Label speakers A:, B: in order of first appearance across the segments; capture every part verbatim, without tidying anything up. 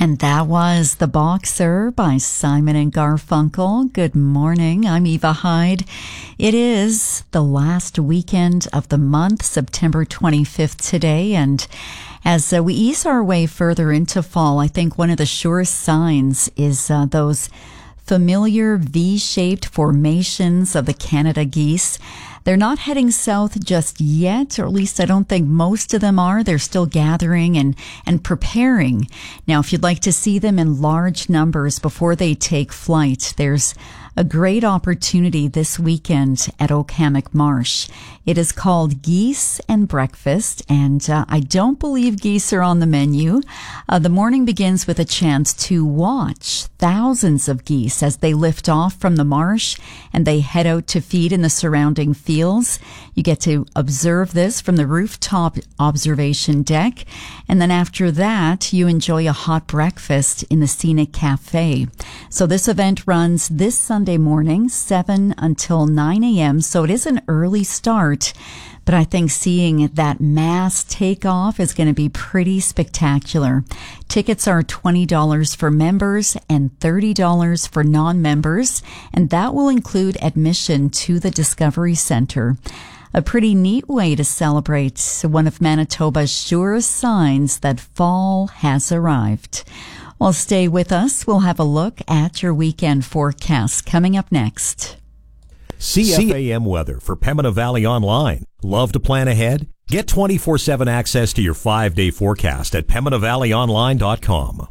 A: And that was The Boxer by Simon and Garfunkel. Good morning. I'm Eva Hyde. It is the last weekend of the month, September twenty-fifth today. And as uh, we ease our way further into fall, I think one of the surest signs is uh, those familiar V-shaped formations of the Canada geese. They're not heading south just yet, or at least I don't think most of them are. They're still gathering and, and preparing. Now, if you'd like to see them in large numbers before they take flight, there's a great opportunity this weekend at Oakhammock Marsh. It is called Geese and Breakfast, and uh, I don't believe geese are on the menu. Uh, the morning begins with a chance to watch thousands of geese as they lift off from the marsh and they head out to feed in the surrounding fields. You get to observe this from the rooftop observation deck, and then after that, you enjoy a hot breakfast in the Scenic Cafe. So this event runs this Sunday morning, seven until nine a.m., so it is an early start. But I think seeing that mass takeoff is going to be pretty spectacular. Tickets are twenty dollars for members and thirty dollars for non-members, and that will include admission to the Discovery Center. A pretty neat way to celebrate one of Manitoba's surest signs that fall has arrived. Well, stay with us. We'll have a look at your weekend forecast coming up next.
B: C F A M weather for Pembina Valley Online. Love to plan ahead? Get twenty-four seven access to your five-day forecast at pembina valley online dot com.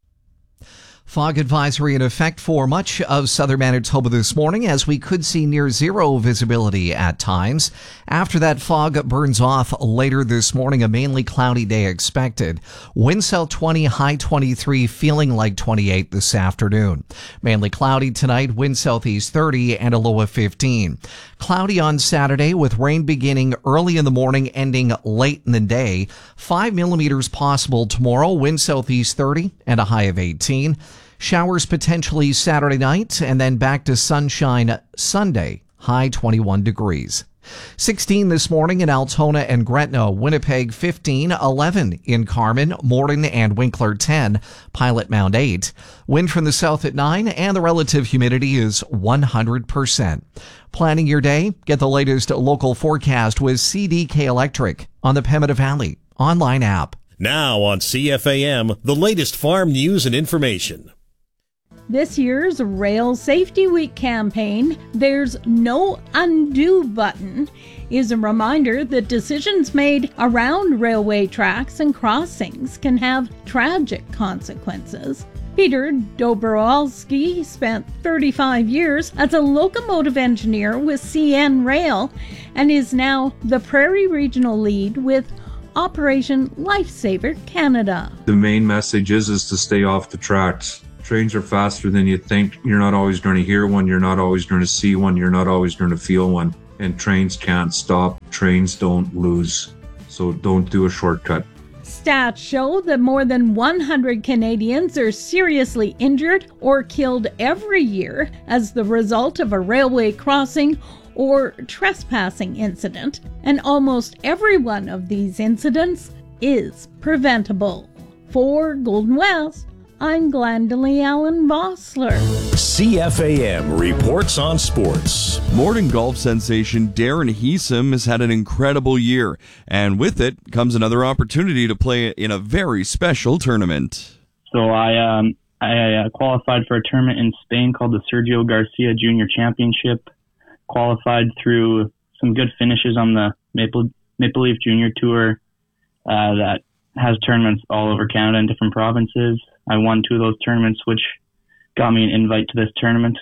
C: Fog advisory in effect for much of southern Manitoba this morning, as we could see near zero visibility at times. After that fog burns off later this morning, a mainly cloudy day expected. Wind south twenty, high twenty-three, feeling like twenty-eight this afternoon. Mainly cloudy tonight, wind southeast thirty and a low of fifteen. Cloudy on Saturday with rain beginning early in the morning, ending late in the day. Five millimeters possible tomorrow, wind southeast thirty and a high of eighteen. Showers potentially Saturday night, and then back to sunshine Sunday, high twenty-one degrees. sixteen this morning in Altona and Gretna, Winnipeg fifteen, eleven in Carman, Morden and Winkler ten, Pilot Mound eight. Wind from the south at nine, and the relative humidity is one hundred percent. Planning your day? Get the latest local forecast with C D K Electric on the Pembina Valley online app.
B: Now on C F A M, the latest farm news and information.
D: This year's Rail Safety Week campaign, There's No Undo Button, is a reminder that decisions made around railway tracks and crossings can have tragic consequences. Peter Dobrowolski spent thirty-five years as a locomotive engineer with C N Rail and is now the Prairie Regional Lead with Operation Lifesaver Canada.
E: The main message is, is to stay off the tracks. Trains are faster than you think. You're not always going to hear one. You're not always going to see one. You're not always going to feel one. And trains can't stop. Trains don't lose. So don't do a shortcut.
D: Stats show that more than one hundred Canadians are seriously injured or killed every year as the result of a railway crossing or trespassing incident, and almost every one of these incidents is preventable. For Golden West, I'm Glendalee Allen Vossler.
B: C F A M reports on sports.
F: Morning golf sensation Darren Heesum has had an incredible year, and with it comes another opportunity to play in a very special tournament.
G: So I um, I uh, qualified for a tournament in Spain called the Sergio Garcia Junior Championship. Qualified through some good finishes on the Maple Maple Leaf Junior Tour uh, that has tournaments all over Canada in different provinces. I won two of those tournaments, which got me an invite to this tournament.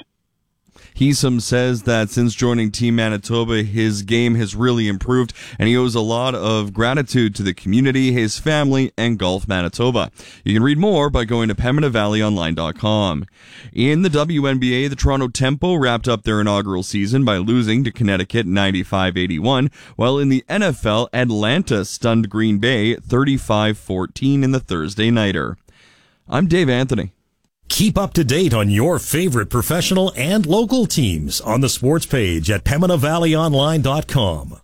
F: Heesum says that since joining Team Manitoba, his game has really improved, and he owes a lot of gratitude to the community, his family, and Golf Manitoba. You can read more by going to pembina valley online dot com. In the W N B A, the Toronto Tempo wrapped up their inaugural season by losing to Connecticut ninety-five eighty-one, while in the N F L, Atlanta stunned Green Bay thirty-five fourteen in the Thursday nighter. I'm Dave Anthony.
B: Keep up to date on your favorite professional and local teams on the sports page at pembina valley online dot com.